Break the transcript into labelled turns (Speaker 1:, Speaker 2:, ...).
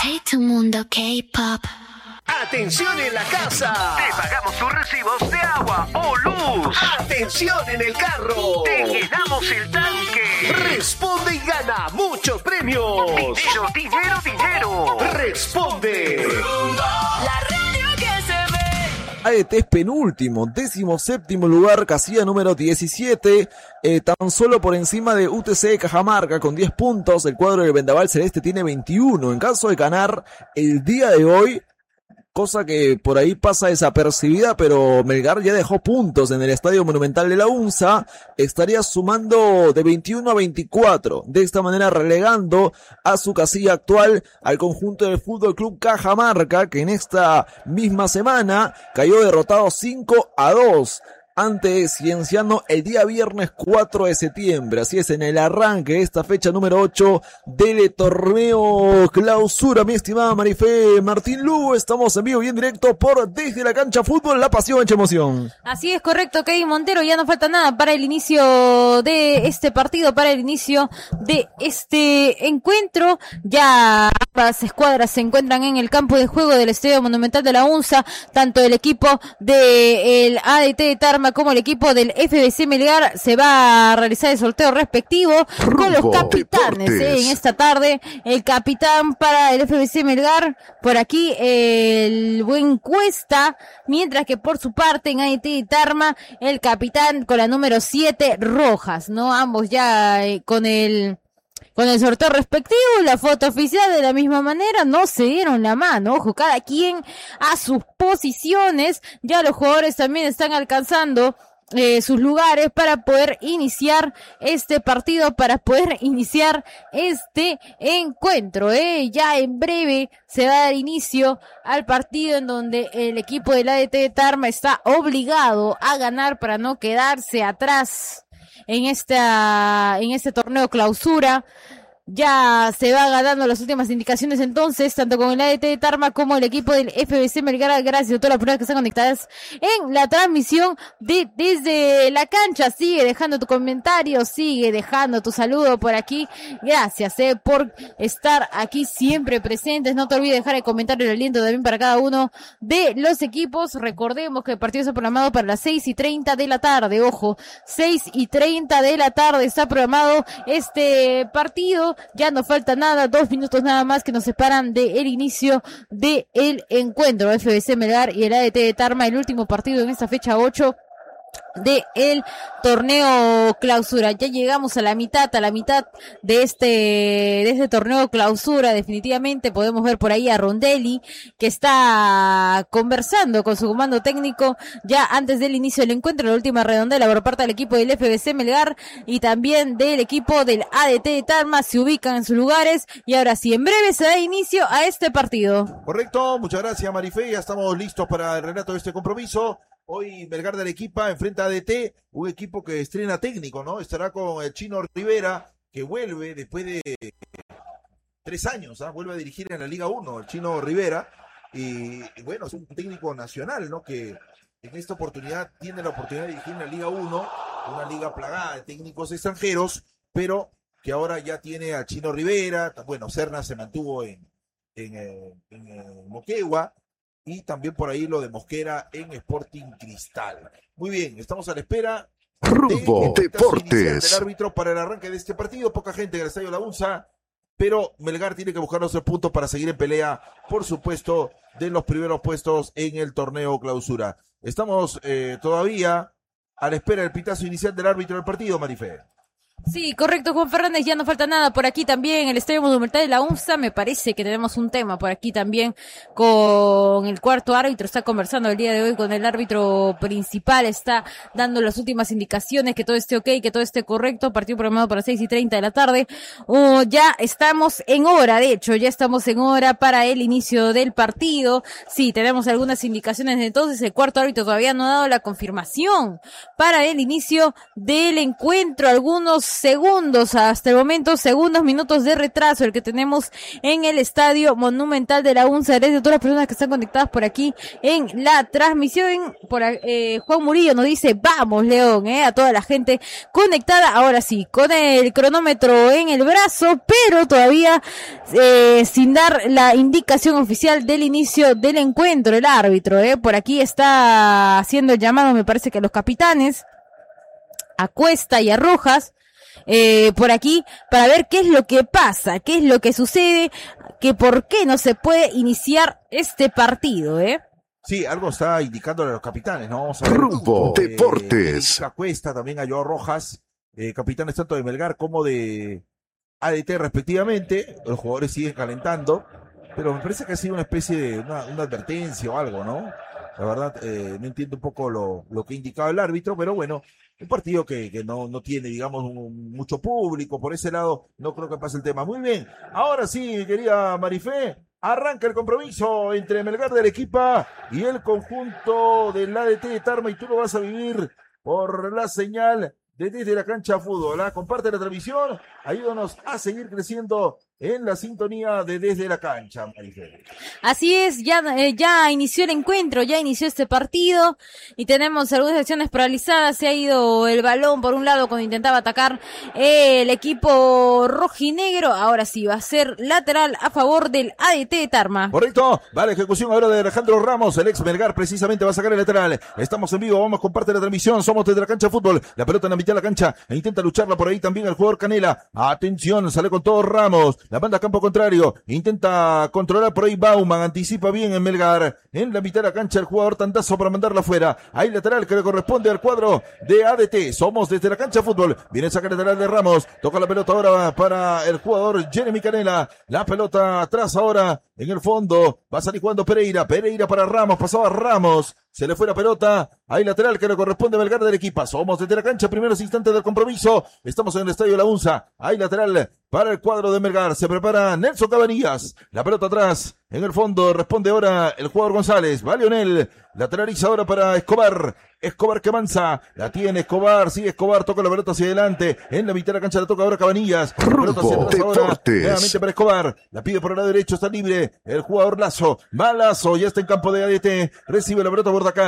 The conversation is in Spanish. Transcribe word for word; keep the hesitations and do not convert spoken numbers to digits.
Speaker 1: Hey, tu mundo K-pop.
Speaker 2: ¡Atención en la casa!
Speaker 3: Te pagamos tus recibos de agua o luz.
Speaker 2: ¡Atención en el carro!
Speaker 3: Te llenamos el tanque.
Speaker 2: Responde y gana muchos premios.
Speaker 3: Dinero, dinero, dinero.
Speaker 2: Responde.
Speaker 1: La radio que se ve.
Speaker 4: A D T es penúltimo, décimo séptimo lugar, casilla número diecisiete, eh, tan solo por encima de U T C de Cajamarca con diez puntos. El cuadro del Vendaval Celeste tiene veintiuno. En caso de ganar el día de hoy, cosa que por ahí pasa desapercibida, pero Melgar ya dejó puntos en el Estadio Monumental de la UNSA, estaría sumando de veintiuno a veinticuatro, de esta manera relegando a su casilla actual al conjunto del Fútbol Club Cajamarca, que en esta misma semana cayó derrotado cinco a dos ante Cienciano el día viernes cuatro de septiembre. Así es, en el arranque de esta fecha número ocho del torneo clausura, mi estimada Marifé Martín Lugo, estamos en vivo y en directo por Desde la Cancha Fútbol, la pasión hecha emoción.
Speaker 5: Así es, correcto, Kevin Montero, ya no falta nada para el inicio de este partido, para el inicio de este encuentro. Ya ambas escuadras se encuentran en el campo de juego del Estadio Monumental de la UNSA, tanto el equipo del A D T de Tarma como el equipo del F B C Melgar. Se va a realizar el sorteo respectivo con los capitanes eh, en esta tarde. El capitán para el F B C Melgar, por aquí el buen Cuesta, mientras que por su parte en A D T de Tarma el capitán con la número siete, Rojas, ¿no? Ambos ya eh, con el Con el sorteo respectivo, la foto oficial de la misma manera, no se dieron la mano. Ojo, cada quien a sus posiciones. Ya los jugadores también están alcanzando eh, sus lugares para poder iniciar este partido, para poder iniciar este encuentro. Eh. Ya en breve se va a dar inicio al partido en donde el equipo del A D T de Tarma está obligado a ganar para no quedarse atrás en esta, en este torneo clausura. Ya se va ganando las últimas indicaciones entonces, tanto con el A D T de Tarma como el equipo del F B C Melgar. Gracias a todas las personas que están conectadas en la transmisión de Desde la Cancha. Sigue dejando tu comentario, sigue dejando tu saludo por aquí. Gracias eh, por estar aquí siempre presentes. No te olvides dejar el comentario y el aliento también para cada uno de los equipos. Recordemos que el partido está programado para las seis y treinta de la tarde. Ojo, seis y treinta de la tarde está programado este partido. Ya no falta nada, dos minutos nada más que nos separan del inicio del encuentro. F B C Melgar y el A D T de Tarma, el último partido en esta fecha ocho de el torneo clausura. Ya llegamos a la mitad, a la mitad de este, de este torneo clausura. Definitivamente podemos ver por ahí a Rondelli, que está conversando con su comando técnico ya antes del inicio del encuentro. La última redondela por parte del equipo del F B C Melgar y también del equipo del A D T de Tarma se ubican en sus lugares. Y ahora sí, en breve se da inicio a este partido.
Speaker 6: Correcto, muchas gracias Marifé, ya estamos listos para el relato de este compromiso. Hoy Melgar de Arequipa enfrenta a A D T, un equipo que estrena técnico, ¿no? Estará con el Chino Rivera, que vuelve después de tres años, ¿ah? Vuelve a dirigir en la Liga uno, el Chino Rivera. Y, y bueno, es un técnico nacional, ¿no? Que en esta oportunidad tiene la oportunidad de dirigir en la Liga uno, una liga plagada de técnicos extranjeros, pero que ahora ya tiene al Chino Rivera. Bueno, Serna se mantuvo en, en, en, en, en Moquegua. Y también por ahí lo de Mosquera en Sporting Cristal. Muy bien, estamos a la espera
Speaker 7: Rumbo
Speaker 6: de
Speaker 7: Deportes.
Speaker 6: del árbitro para el arranque de este partido. Poca gente en el Estadio La UNSA, pero Melgar tiene que buscar los tres puntos para seguir en pelea, por supuesto, de los primeros puestos en el torneo clausura. Estamos eh, todavía a la espera del pitazo inicial del árbitro del partido, Marifé.
Speaker 5: Sí, correcto, Juan Fernández, ya no falta nada por aquí también, el Estadio Monumental de la UNSA. Me parece que tenemos un tema por aquí también con el cuarto árbitro. Está conversando el día de hoy con el árbitro principal, está dando las últimas indicaciones, que todo esté ok, que todo esté correcto. Partido programado para seis y treinta de la tarde. Oh, ya estamos en hora, de hecho, ya estamos en hora para el inicio del partido. Sí, tenemos algunas indicaciones, entonces el cuarto árbitro todavía no ha dado la confirmación para el inicio del encuentro. Algunos segundos hasta el momento, segundos, minutos de retraso el que tenemos en el Estadio Monumental de la UNSA. Gracias a todas las personas que están conectadas por aquí en la transmisión. Por eh, Juan Murillo nos dice, vamos León, eh, a toda la gente conectada. Ahora sí, con el cronómetro en el brazo, pero todavía eh, sin dar la indicación oficial del inicio del encuentro. El árbitro, eh, por aquí está haciendo el llamado, me parece que a los capitanes, a Cuesta y a Rojas, eh, por aquí, para ver qué es lo que pasa, qué es lo que sucede, que por qué no se puede iniciar este partido, ¿eh?
Speaker 6: Sí, algo está indicándole a los capitanes, ¿no? Vamos a ver.
Speaker 2: Rumbo
Speaker 6: Eh,
Speaker 2: Deportes.
Speaker 6: A Cuesta, también a Joao Rojas, eh, capitanes tanto de Melgar como de A D T respectivamente. Los jugadores siguen calentando, pero me parece que ha sido una especie de una, una advertencia o algo, ¿no? La verdad, eh, no entiendo un poco lo, lo que indicaba el árbitro, pero bueno, un partido que, que no, no tiene, digamos, un, mucho público. Por ese lado, no creo que pase el tema. Muy bien, ahora sí, querida Marifé, arranca el compromiso entre Melgar del Arequipa y el conjunto del A D T de Tarma, y tú lo vas a vivir por la señal de Desde la Cancha Fútbol. ¿Ah? Comparte la transmisión, ayúdanos a seguir creciendo en la sintonía de Desde la Cancha, Marifé.
Speaker 5: Así es, ya, eh, ya inició el encuentro, ya inició este partido y tenemos algunas acciones paralizadas. Se ha ido el balón por un lado cuando intentaba atacar el equipo rojinegro. Ahora sí, va a ser lateral a favor del A D T de Tarma.
Speaker 6: Correcto, vale, ejecución ahora de Alejandro Ramos, el ex Melgar precisamente va a sacar el lateral. Estamos en vivo, vamos, comparte la transmisión, somos Desde la Cancha Fútbol. La pelota en la mitad de la cancha e intenta lucharla por ahí también el jugador Canela. Atención, sale con todo Ramos. La banda a campo contrario, intenta controlar por ahí Bauman, anticipa bien en Melgar, en la mitad de la cancha el jugador Tandazo para mandarla afuera, hay lateral que le corresponde al cuadro de A D T, somos Desde la Cancha Fútbol, viene a sacar lateral de Ramos, toca la pelota ahora para el jugador Jeremy Canela, la pelota atrás ahora, en el fondo, va a salir jugando Pereira, Pereira para Ramos, pasaba Ramos, se le fue la pelota, hay lateral que le corresponde a Melgar del Arequipa, somos Desde la Cancha, primeros instantes del compromiso, estamos en el estadio de la UNSA, hay lateral para el cuadro de Melgar, se prepara Nelson Cabanillas, la pelota atrás, en el fondo responde ahora el jugador González, va Leonel, lateraliza ahora para Escobar, Escobar que avanza, la tiene Escobar, sigue Escobar, toca la pelota hacia adelante, en la mitad de la cancha la toca ahora Cabanillas, la pelota hacia atrás ahora, nuevamente para Escobar, la pide por el lado derecho, está libre, el jugador Lazo, va Lazo, ya está en campo de A D T, recibe la pelota por acá.